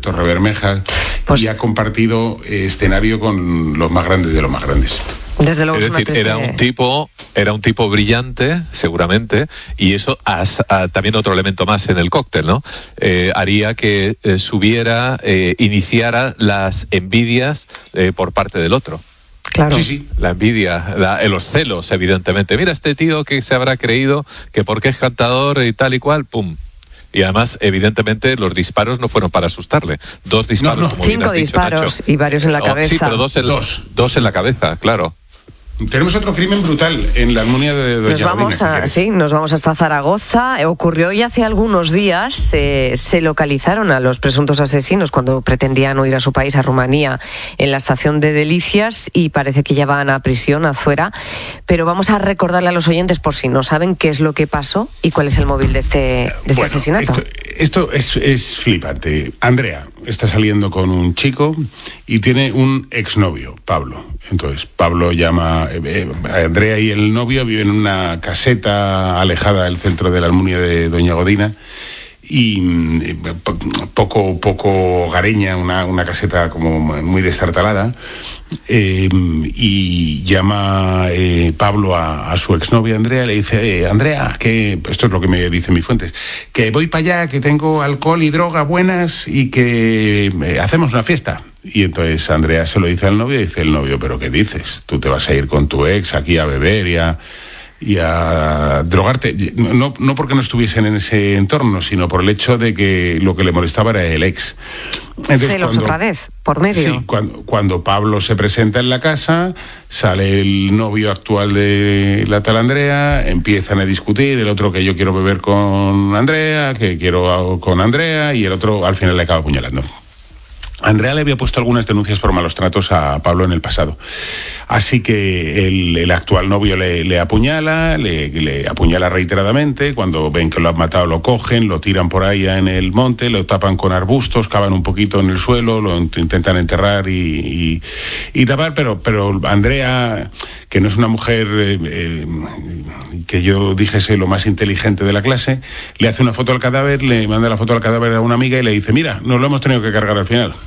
Torrebermeja, y ha compartido escenario con los más grandes de los más grandes. Desde luego, es decir, era un tipo brillante, seguramente, y eso también otro elemento más en el cóctel, ¿no? Haría que iniciara las envidias por parte del otro. Claro. Sí. La envidia, los celos, evidentemente. Mira, este tío que se habrá creído que porque es cantador y tal y cual, ¡pum! Y además, evidentemente, los disparos no fueron para asustarle. 2 disparos, como 5 disparos y varios en la cabeza. Sí, pero dos en la cabeza, claro. Tenemos otro crimen brutal en la Almunia de Doña Godina. Nos vamos hasta Zaragoza. Ocurrió ya hace algunos días. Se localizaron a los presuntos asesinos cuando pretendían huir a su país, a Rumanía, en la estación de Delicias, y parece que ya van a prisión, a Zuera. Pero vamos a recordarle a los oyentes, por si no saben, qué es lo que pasó y cuál es el móvil de este asesinato. Esto es flipante. Andrea está saliendo con un chico y tiene un exnovio, Pablo. Entonces, Pablo llama a Andrea, y el novio vive en una caseta alejada del centro de la Almunia de Doña Godina, y poco hogareña, una caseta como muy destartalada, y llama Pablo a su exnovia Andrea, le dice: Andrea, que esto es lo que me dicen mis fuentes, que voy para allá, que tengo alcohol y droga buenas y que hacemos una fiesta. Y entonces Andrea se lo dice al novio, y dice el novio: ¿pero qué dices? ¿Tú te vas a ir con tu ex aquí a beber y a drogarte? No porque no estuviesen en ese entorno, sino por el hecho de que lo que le molestaba era el ex. Entonces, celos otra vez, por medio. Sí, cuando Pablo se presenta en la casa, sale el novio actual de la tal Andrea, empiezan a discutir, el otro que yo quiero beber con Andrea, que quiero con Andrea, y el otro al final le acaba apuñalando. Andrea le había puesto algunas denuncias por malos tratos a Pablo en el pasado. Así que el actual novio le apuñala, le apuñala reiteradamente. Cuando ven que lo han matado, lo cogen, lo tiran por ahí en el monte, lo tapan con arbustos, cavan un poquito en el suelo, lo intentan enterrar y tapar, pero Andrea, que no es una mujer que yo dijese lo más inteligente de la clase, le hace una foto al cadáver, le manda la foto al cadáver a una amiga y le dice: mira, nos lo hemos tenido que cargar al final.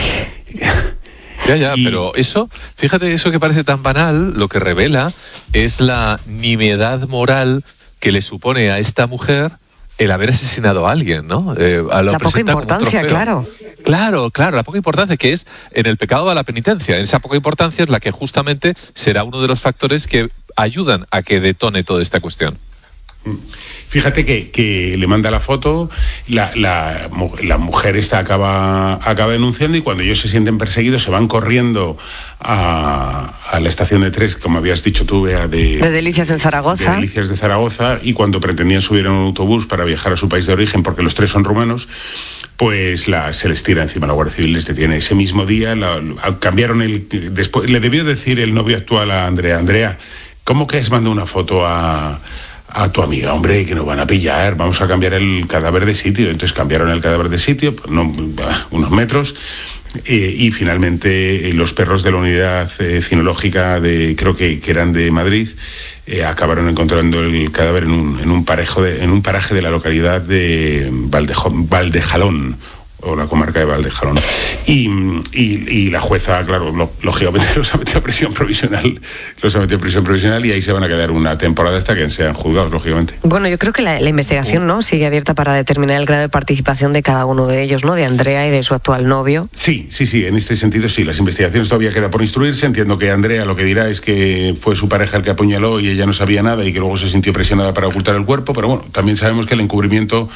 Pero eso, fíjate, eso que parece tan banal, lo que revela es la nimiedad moral que le supone a esta mujer el haber asesinado a alguien, ¿no? La poca importancia, claro. Claro, la poca importancia, que es en el pecado va la penitencia. Esa poca importancia es la que justamente será uno de los factores que ayudan a que detone toda esta cuestión. Fíjate que le manda la foto, la mujer esta acaba denunciando, y cuando ellos se sienten perseguidos se van corriendo a la estación de tres, como habías dicho tú, Bea, de Delicias de Zaragoza. De Delicias de Zaragoza, y cuando pretendían subir en un autobús para viajar a su país de origen, porque los tres son rumanos, pues se les tira encima, la Guardia Civil les detiene. Ese mismo día cambiaron después le debió decir el novio actual a Andrea, ¿cómo que has mandado una foto a tu amiga? Hombre, que nos van a pillar, vamos a cambiar el cadáver de sitio. Entonces cambiaron el cadáver de sitio, unos metros, y finalmente los perros de la unidad cinológica creo que eran de Madrid, acabaron encontrando el cadáver en un paraje de la localidad de Valdejalón, o la comarca de Valdejalón. Y la jueza, claro, lógicamente los ha metido a prisión provisional, y ahí se van a quedar una temporada hasta que sean juzgados, lógicamente. Bueno, yo creo que la investigación, ¿no?, sigue abierta para determinar el grado de participación de cada uno de ellos, ¿no?, de Andrea y de su actual novio. Sí, en este sentido sí, las investigaciones todavía quedan por instruirse. Entiendo que Andrea lo que dirá es que fue su pareja el que apuñaló y ella no sabía nada, y que luego se sintió presionada para ocultar el cuerpo, pero bueno, también sabemos que el encubrimiento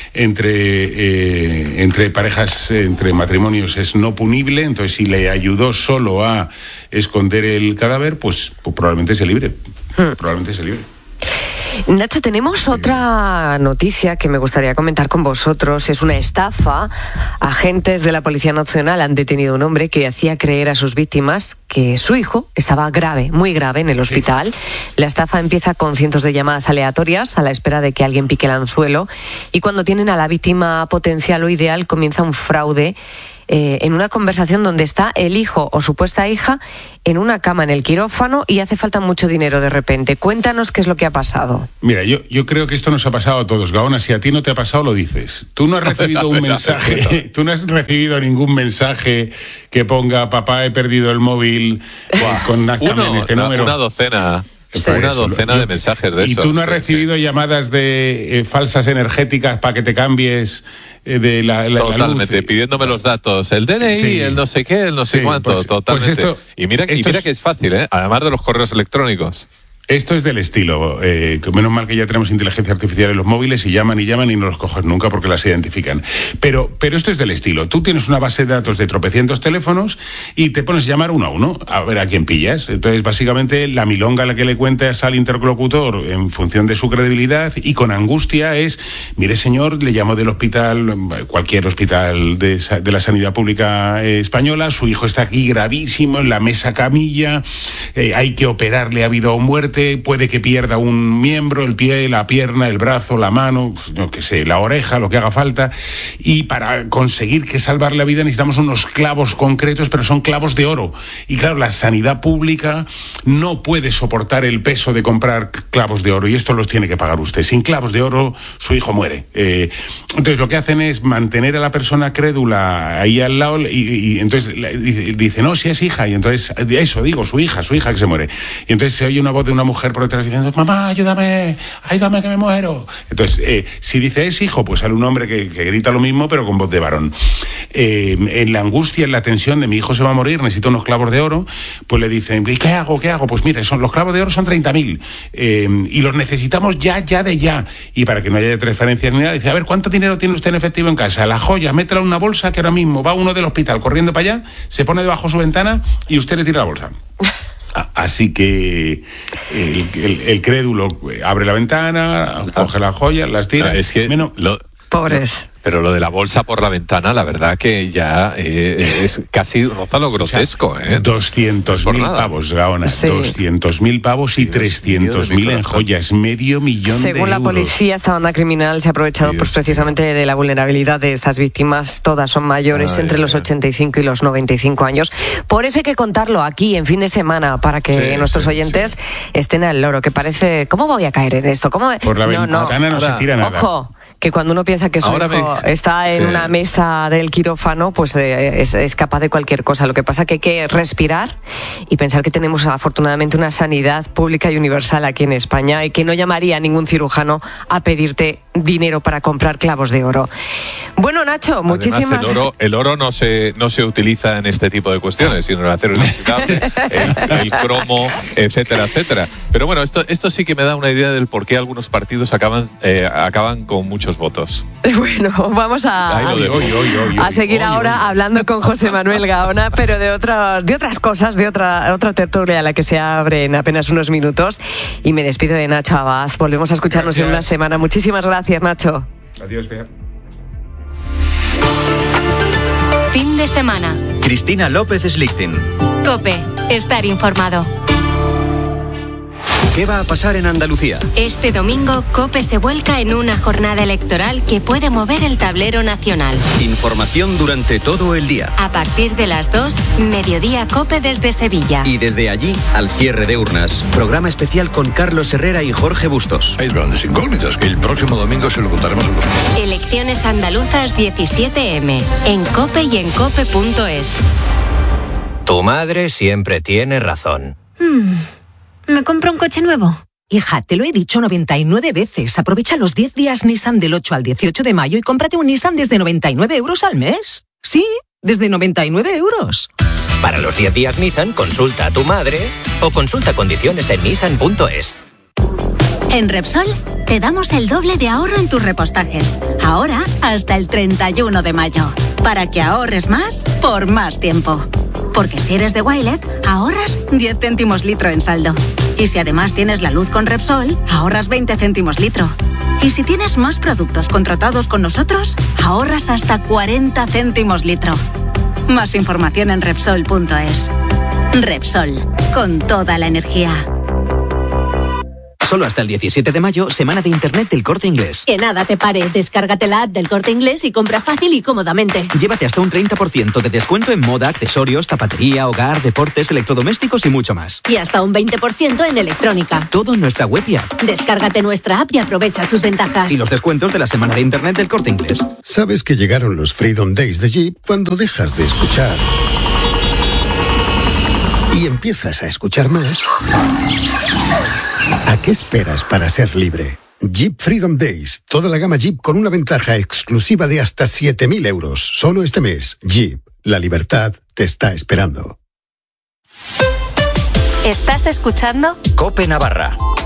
entre parejas, entre matrimonios, es no punible. Entonces, si le ayudó solo a esconder el cadáver, pues probablemente se libre. Nacho, tenemos otra noticia que me gustaría comentar con vosotros. Es una estafa. Agentes de la Policía Nacional han detenido a un hombre que hacía creer a sus víctimas que su hijo estaba grave, muy grave en el hospital. La estafa empieza con cientos de llamadas aleatorias a la espera de que alguien pique el anzuelo, y cuando tienen a la víctima potencial o ideal comienza un fraude en una conversación donde está el hijo o supuesta hija en una cama en el quirófano y hace falta mucho dinero de repente. Cuéntanos qué es lo que ha pasado. Mira, yo creo que esto nos ha pasado a todos, Gaona. Si a ti no te ha pasado, lo dices. Tú no has recibido un mensaje, tú no has recibido ningún mensaje que ponga: papá, he perdido el móvil, conáctame en este número. Una docena. Una docena de mensajes de esos. Y tú no has recibido llamadas de falsas energéticas para que te cambies de la totalmente, luz, pidiéndome los datos, el DNI, el no sé qué, el no sé cuánto, pues, totalmente. Pues y mira que es fácil, además de los correos electrónicos. Esto es del estilo, menos mal que ya tenemos inteligencia artificial en los móviles y llaman y no los coges nunca porque las identifican. Pero esto es del estilo. Tú tienes una base de datos de tropecientos teléfonos y te pones a llamar uno a uno a ver a quién pillas. Entonces, básicamente, la milonga a la que le cuentas al interlocutor en función de su credibilidad y con angustia es: mire, señor, le llamo del hospital, cualquier hospital de la sanidad pública española, su hijo está aquí gravísimo en la mesa camilla, hay que operarle, ha habido muerte, puede que pierda un miembro, el pie, la pierna, el brazo, la mano, no que sé, la oreja, lo que haga falta, y para conseguir que salvar la vida necesitamos unos clavos concretos, pero son clavos de oro. Y claro, la sanidad pública no puede soportar el peso de comprar clavos de oro, y esto los tiene que pagar usted. Sin clavos de oro, su hijo muere. Entonces lo que hacen es mantener a la persona crédula ahí al lado, y entonces dice: no, si es hija, y entonces eso digo, su hija que se muere. Y entonces se oye una voz de una mujer por detrás diciendo: mamá, ayúdame que me muero. Entonces, si dice es hijo, pues sale un hombre que grita lo mismo, pero con voz de varón. En la angustia, en la tensión de mi hijo se va a morir, necesito unos clavos de oro, pues le dicen: ¿y qué hago? Pues mire, los clavos de oro son 30.000 y los necesitamos ya. Y para que no haya transferencias ni nada, dice: a ver, ¿cuánto dinero tiene usted en efectivo en casa? La joya, métela en una bolsa que ahora mismo va uno del hospital corriendo para allá, se pone debajo de su ventana y usted le tira la bolsa. Así que el crédulo abre la ventana, coge las joyas, las tira. Es que pobres. Pero lo de la bolsa por la ventana, la verdad que ya es casi roza lo grotesco. 200.000 pavos, Gaona. Sí. 200.000 pavos y 300.000 en joyas. $500,000 de euros. Según la policía, esta banda criminal se ha aprovechado precisamente de la vulnerabilidad de estas víctimas. Todas son mayores, entre los 85 y los 95 años. Por eso hay que contarlo aquí en fin de semana, para que nuestros oyentes estén al loro. Que parece: ¿cómo voy a caer en esto? Por la ventana no se tira nada. Ojo, que cuando uno piensa que su hijo está en una mesa del quirófano, pues es capaz de cualquier cosa. Lo que pasa es que hay que respirar y pensar que tenemos afortunadamente una sanidad pública y universal aquí en España, y que no llamaría a ningún cirujano a pedirte dinero para comprar clavos de oro. Bueno, Nacho, muchísimas... Además, el oro no se utiliza en este tipo de cuestiones, sino el acero inoxidable, el cromo, etcétera. Pero bueno, esto sí que me da una idea del por qué algunos partidos acaban con muchos votos. Bueno, vamos a seguir ahora hablando con José Manuel Gaona, pero de otras cosas, de otra tertulia a la que se abre en apenas unos minutos. Y me despido de Nacho Abad. Volvemos a escucharnos en una semana. Muchísimas gracias, Nacho. Adiós, Bea. Fin de semana. Cristina López Slichting. COPE. Estar informado. ¿Qué va a pasar en Andalucía? Este domingo, COPE se vuelca en una jornada electoral que puede mover el tablero nacional. Información durante todo el día. A partir de las 2, Mediodía COPE desde Sevilla. Y desde allí, al cierre de urnas. Programa especial con Carlos Herrera y Jorge Bustos. Hay grandes incógnitas que el próximo domingo se lo contaremos a los medios. Elecciones andaluzas 17M. En COPE y en COPE.es. Tu madre siempre tiene razón. ¿Me compro un coche nuevo? Hija, te lo he dicho 99 veces. Aprovecha los 10 días Nissan del 8 al 18 de mayo y cómprate un Nissan desde 99 euros al mes. Sí, desde 99 euros. Para los 10 días Nissan, consulta a tu madre o consulta condiciones en nissan.es. En Repsol te damos el doble de ahorro en tus repostajes. Ahora hasta el 31 de mayo. Para que ahorres más por más tiempo. Porque si eres de Wilet, ahorras 10 céntimos litro en saldo. Y si además tienes la luz con Repsol, ahorras 20 céntimos litro. Y si tienes más productos contratados con nosotros, ahorras hasta 40 céntimos litro. Más información en Repsol.es. Repsol, con toda la energía. Solo hasta el 17 de mayo, semana de Internet del Corte Inglés. Que nada te pare, descárgate la app del Corte Inglés y compra fácil y cómodamente. Llévate hasta un 30% de descuento en moda, accesorios, zapatería, hogar, deportes, electrodomésticos y mucho más. Y hasta un 20% en electrónica. Todo en nuestra web y app. Descárgate nuestra app y aprovecha sus ventajas. Y los descuentos de la semana de Internet del Corte Inglés. ¿Sabes que llegaron los Freedom Days de Jeep cuando dejas de escuchar y empiezas a escuchar más? ¿A qué esperas para ser libre? Jeep Freedom Days. Toda la gama Jeep con una ventaja exclusiva de hasta 7.000 euros. Solo este mes. Jeep. La libertad te está esperando. ¿Estás escuchando? COPE Navarra.